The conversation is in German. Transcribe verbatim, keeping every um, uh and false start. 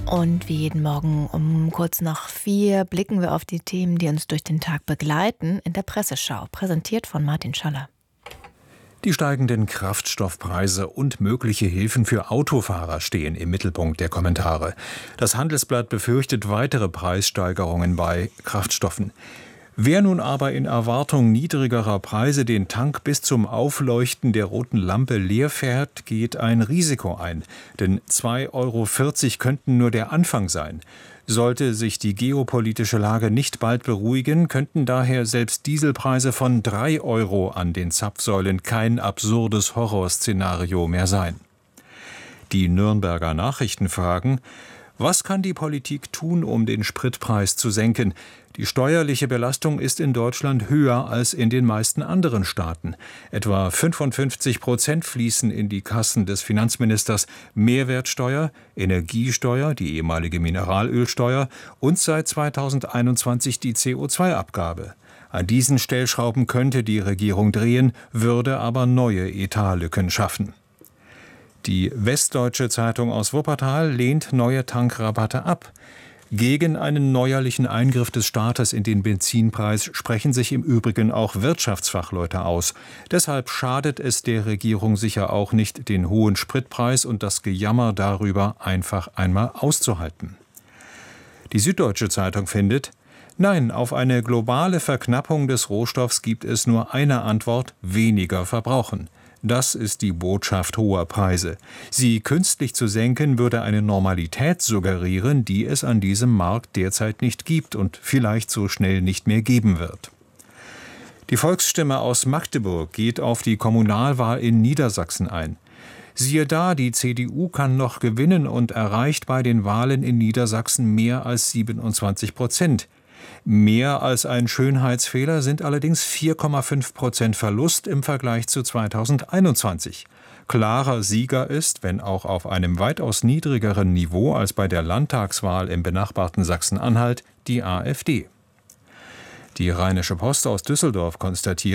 Und wie jeden Morgen um kurz nach vier blicken wir auf die Themen, die uns durch den Tag begleiten, in der Presseschau, präsentiert von Martin Schaller. Die steigenden Kraftstoffpreise und mögliche Hilfen für Autofahrer stehen im Mittelpunkt der Kommentare. Das Handelsblatt befürchtet weitere Preissteigerungen bei Kraftstoffen. Wer nun aber in Erwartung niedrigerer Preise den Tank bis zum Aufleuchten der roten Lampe leer fährt, geht ein Risiko ein. Denn zwei Euro vierzig könnten nur der Anfang sein. Sollte sich die geopolitische Lage nicht bald beruhigen, könnten daher selbst Dieselpreise von drei Euro an den Zapfsäulen kein absurdes Horrorszenario mehr sein. Die Nürnberger Nachrichten fragen: Was kann die Politik tun, um den Spritpreis zu senken? Die steuerliche Belastung ist in Deutschland höher als in den meisten anderen Staaten. Etwa fünfundfünfzig Prozent fließen in die Kassen des Finanzministers. Mehrwertsteuer, Energiesteuer, die ehemalige Mineralölsteuer und seit zweitausendeinundzwanzig die C O zwei Abgabe. An diesen Stellschrauben könnte die Regierung drehen, würde aber neue Etatlücken schaffen. Die Westdeutsche Zeitung aus Wuppertal lehnt neue Tankrabatte ab. Gegen einen neuerlichen Eingriff des Staates in den Benzinpreis sprechen sich im Übrigen auch Wirtschaftsfachleute aus. Deshalb schadet es der Regierung sicher auch nicht, den hohen Spritpreis und das Gejammer darüber einfach einmal auszuhalten. Die Süddeutsche Zeitung findet: Nein, auf eine globale Verknappung des Rohstoffs gibt es nur eine Antwort: weniger verbrauchen. Das ist die Botschaft hoher Preise. Sie künstlich zu senken, würde eine Normalität suggerieren, die es an diesem Markt derzeit nicht gibt und vielleicht so schnell nicht mehr geben wird. Die Volksstimme aus Magdeburg geht auf die Kommunalwahl in Niedersachsen ein. Siehe da, die C D U kann noch gewinnen und erreicht bei den Wahlen in Niedersachsen mehr als siebenundzwanzig Prozent. Mehr als ein Schönheitsfehler sind allerdings vier Komma fünf Prozent Verlust im Vergleich zu zweitausendeinundzwanzig. Klarer Sieger ist, wenn auch auf einem weitaus niedrigeren Niveau als bei der Landtagswahl im benachbarten Sachsen-Anhalt, die AfD. Die Rheinische Post aus Düsseldorf konstatiert: